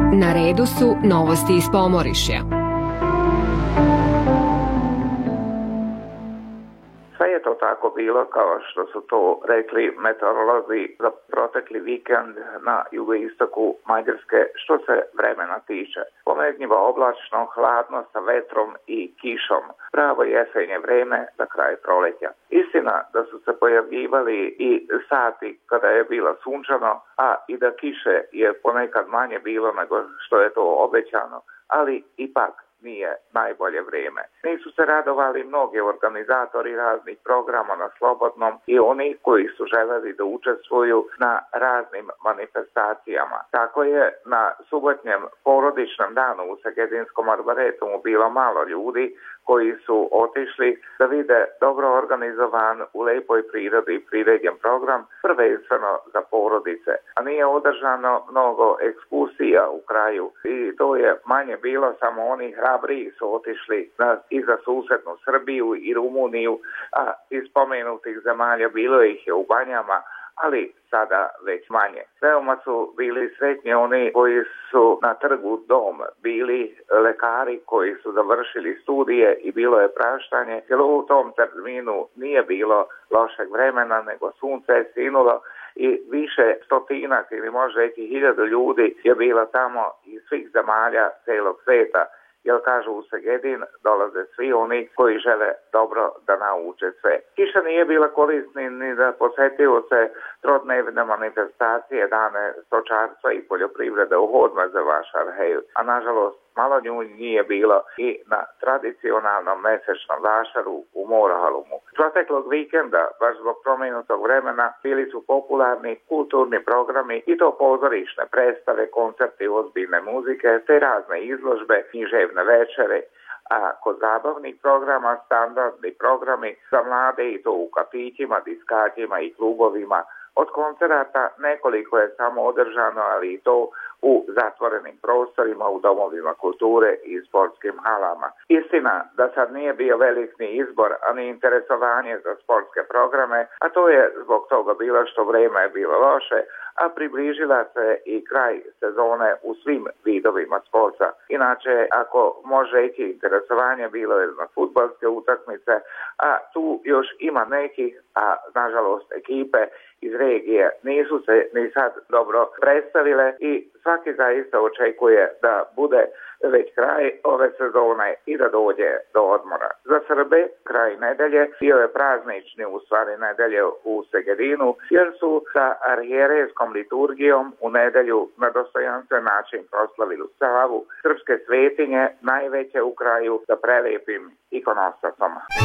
Na redu su novosti iz Pomorišja. Sve je to tako bilo kao što su to rekli meteorolozi za protekli vikend na jugoistoku Mađarske što se vremena tiče. Pometnjivo oblačno, hladno sa vetrom i kišom. Pravo jesenje vreme za kraj proleća. Istina da su se pojavljivali i sati kada je bilo sunčano, a i da kiše je ponekad manje bilo nego što je to obećano, ali ipak nije najbolje vrijeme. Nisu se radovali mnogi organizatori raznih programa na Slobodnom i oni koji su želeli da učestvuju na raznim manifestacijama. Tako je na subotnjem porodičnom danu u Segedinskom arboretumu bilo malo ljudi koji su otišli da vide dobro organizovan u lepoj prirodi priređen program, prvenstveno za porodice. A nije održano mnogo ekskursija u kraju i to je manje bilo, samo oni hrabriji su otišli i za susednu Srbiju i Rumuniju, a iz spomenutih zemalja bilo ih je u Banjama, ali sada već manje. Veoma su bili sretni oni koji su na trgu Dom bili lekari koji su završili studije i bilo je praštanje, jer u tom terminu nije bilo lošeg vremena, nego sunce je sinulo i više stotinak ili možda i 1000 ljudi je bilo tamo iz svih zemalja celog sveta. Jer kažu u Segedin dolaze svi oni koji žele dobro da nauče sve. Kiša nije bila korisna ni da posetio se trodnevne manifestacije, dane stočarstva i poljoprivrede u Hodmaze Vašarheju, a nažalost malo nju nije bilo i na tradicionalnom mesečnom vašaru u Morahalumu. Proteklog vikenda, baš zbog promenutog vremena, bili su popularni kulturni programi i to pozorišne predstave, koncerti ozbiljne muzike, te razne izložbe, književne večere, a kod zabavnih programa standardni programi za mlade i to u kafićima, diskaćima i klubovima. Od koncerata nekoliko je samo održano, ali i to u zatvorenim prostorima, u domovima kulture i sportskim halama. Istina da sad nije bio veliki izbor, ani interesovanje za sportske programe, a to je zbog toga bilo što vreme je bilo loše, a približila se i kraj sezone u svim vidovima sporta. Inače, ako može ići interesovanje, bilo je na fudbalske utakmice, a tu još ima nekih, a nažalost ekipe iz regije nisu se ni sad dobro predstavile i svaki zaista očekuje da bude već kraj ove sezone i da dođe do odmora. Za Srbe kraj nedelje bio je praznični u stvari nedelje u Segedinu, jer su sa arhijerejskom liturgijom u nedelju na dostojanstven način proslavili slavu srpske svetinje, najveće u kraju, sa prelepim ikonostasom.